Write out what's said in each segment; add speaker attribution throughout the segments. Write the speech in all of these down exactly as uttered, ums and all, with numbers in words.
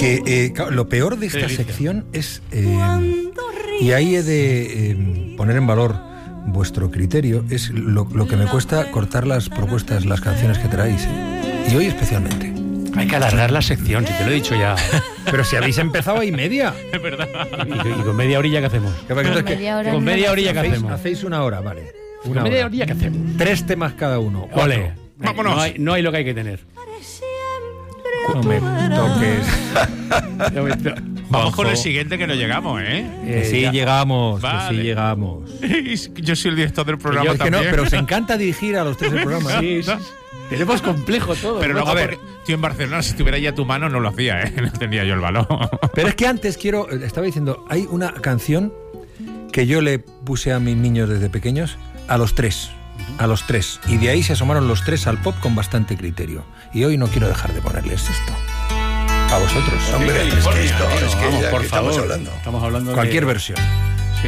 Speaker 1: Que eh, claro, lo peor de esta sección es, eh, y ahí he de eh, poner en valor vuestro criterio, es lo, lo que me cuesta cortar las propuestas, las canciones que traéis, ¿eh? Y hoy especialmente.
Speaker 2: Hay que alargar la sección, si te lo he dicho ya.
Speaker 1: Pero si habéis empezado ahí media.
Speaker 2: Es verdad. ¿Y, y con media horilla qué hacemos?
Speaker 1: ¿Con
Speaker 3: media hora
Speaker 2: con media
Speaker 3: no
Speaker 2: horilla qué
Speaker 1: hacéis,
Speaker 2: hacemos?
Speaker 1: hacéis una hora, vale.
Speaker 2: ¿Con
Speaker 1: Una
Speaker 2: media
Speaker 1: hora.
Speaker 2: horilla qué hacemos?
Speaker 1: Tres temas cada uno.
Speaker 2: Ole.
Speaker 4: Vámonos.
Speaker 2: No hay, no hay lo que hay que tener.
Speaker 1: No me toques.
Speaker 2: No me to-
Speaker 4: Vamos
Speaker 2: Ojo.
Speaker 4: con el siguiente que no llegamos, ¿eh?
Speaker 1: Que
Speaker 2: Eh,
Speaker 1: sí
Speaker 2: ya-
Speaker 1: llegamos, que
Speaker 4: Vale.
Speaker 1: sí llegamos.
Speaker 4: Yo soy el director del programa
Speaker 1: Es que no,
Speaker 4: también.
Speaker 1: pero os encanta dirigir a los tres el programa.
Speaker 2: Sí, sí. Tenemos complejo todo.
Speaker 4: Pero
Speaker 2: ¿no?
Speaker 4: luego,
Speaker 1: A ver.
Speaker 4: porque estoy en Barcelona, si estuviera ya a tu mano, no lo hacía, ¿eh? No tenía yo el balón.
Speaker 1: Pero es que antes quiero, estaba diciendo, hay una canción que yo le puse a mis niños desde pequeños, a los tres, a los tres. Y de ahí se asomaron los tres al pop con bastante criterio. Y hoy no quiero dejar de ponerles esto. A vosotros.
Speaker 5: Hombre, es que esto, es que
Speaker 2: Vamos,
Speaker 5: ya
Speaker 2: por
Speaker 5: que
Speaker 2: favor.
Speaker 5: estamos hablando.
Speaker 2: Estamos hablando de
Speaker 1: Cualquier versión.
Speaker 2: Sí.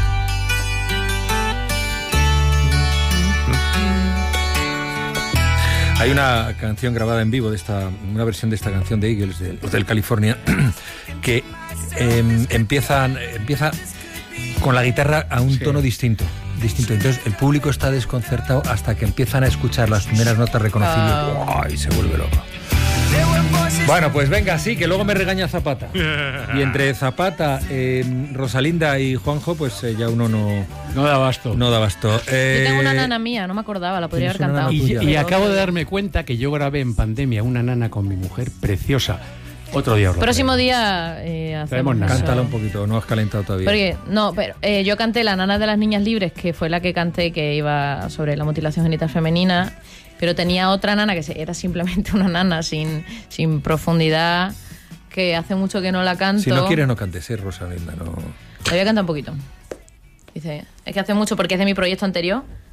Speaker 1: Hay una canción grabada en vivo de esta, una versión de esta canción de Eagles del Hotel California que eh, empiezan, empieza con la guitarra a un
Speaker 2: Sí.
Speaker 1: tono distinto, distinto. Entonces el público está desconcertado hasta que empiezan a escuchar las primeras notas reconocibles.
Speaker 3: Wow.
Speaker 1: ¡Guau! Y se vuelve loco. Bueno, pues venga, sí, que luego me regaña Zapata. Y entre Zapata, eh, Rosalinda y Juanjo, pues eh, ya uno no,
Speaker 2: No da abasto.
Speaker 1: no da basto. Eh,
Speaker 3: Yo tengo una nana mía, no me acordaba, la podría haber
Speaker 1: ¿tienes una
Speaker 3: cantado.
Speaker 1: nana
Speaker 2: Y,
Speaker 1: tuya?
Speaker 2: y acabo de darme cuenta que yo grabé en pandemia una nana con mi mujer preciosa. Otro día os lo
Speaker 3: Próximo
Speaker 2: traigo.
Speaker 3: día eh, hacemos
Speaker 2: Traemos nana.
Speaker 3: eso.
Speaker 1: Cántala un poquito, no has calentado todavía.
Speaker 3: Porque, no, pero eh, yo canté La Nana de las Niñas Libres, que fue la que canté, que iba sobre la mutilación genital femenina, pero tenía otra nana que se- era simplemente una nana sin, sin profundidad, que hace mucho que no la canto.
Speaker 1: Si no quieres, no cantes, ¿eh, Rosalinda? No.
Speaker 3: La voy a cantar un poquito. Dice, es que hace mucho, porque es de mi proyecto anterior,